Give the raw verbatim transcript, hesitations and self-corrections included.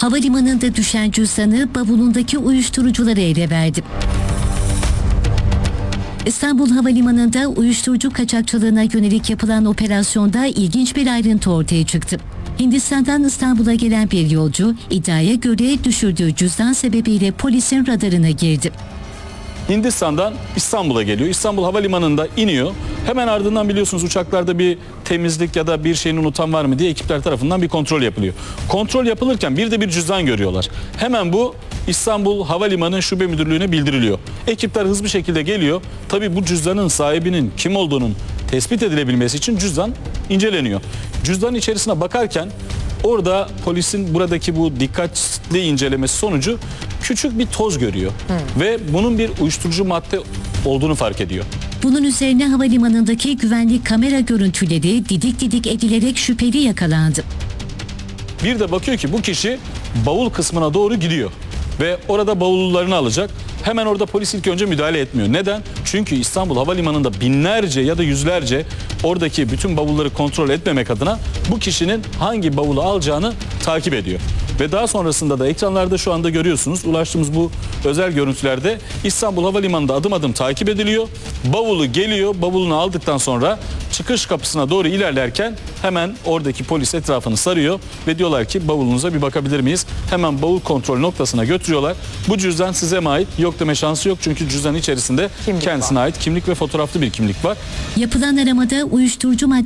Havalimanında düşen cüzdanı bavulundaki uyuşturucuları ele verdi. İstanbul Havalimanı'nda uyuşturucu kaçakçılığına yönelik yapılan operasyonda ilginç bir ayrıntı ortaya çıktı. Hindistan'dan İstanbul'a gelen bir yolcu iddiaya göre düşürdüğü cüzdan sebebiyle polisin radarına girdi. Hindistan'dan İstanbul'a geliyor. İstanbul Havalimanı'nda iniyor. Hemen ardından biliyorsunuz uçaklarda bir temizlik ya da bir şeyini unutan var mı diye ekipler tarafından bir kontrol yapılıyor. Kontrol yapılırken bir de bir cüzdan görüyorlar. Hemen bu İstanbul Havalimanı Şube Müdürlüğü'ne bildiriliyor. Ekipler hızlı bir şekilde geliyor. Tabii bu cüzdanın sahibinin kim olduğunun tespit edilebilmesi için cüzdan inceleniyor. Cüzdanın içerisine bakarken orada polisin buradaki bu dikkatli incelemesi sonucu küçük bir toz görüyor. Hmm. Ve bunun bir uyuşturucu madde olduğunu fark ediyor. Bunun üzerine havalimanındaki güvenlik kamera görüntüleri didik didik edilerek şüpheli yakalandı. Bir de bakıyor ki bu kişi bavul kısmına doğru gidiyor ve orada bavullarını alacak. Hemen orada polis ilk önce müdahale etmiyor. Neden? Çünkü İstanbul Havalimanı'nda binlerce ya da yüzlerce oradaki bütün bavulları kontrol etmemek adına bu kişinin hangi bavulu alacağını takip ediyor. Ve daha sonrasında da ekranlarda şu anda görüyorsunuz, ulaştığımız bu özel görüntülerde İstanbul Havalimanı'nda adım adım takip ediliyor. Bavulu geliyor, bavulunu aldıktan sonra çıkış kapısına doğru ilerlerken hemen oradaki polis etrafını sarıyor ve diyorlar ki bavulunuza bir bakabilir miyiz? Hemen bavul kontrol noktasına götürüyorlar. Bu cüzdan size mi ait? Yok deme şansı yok çünkü cüzdanın içerisinde kimlik kendisine var. ait kimlik ve fotoğraflı bir kimlik var. Yapılan aramada uyuşturucu madde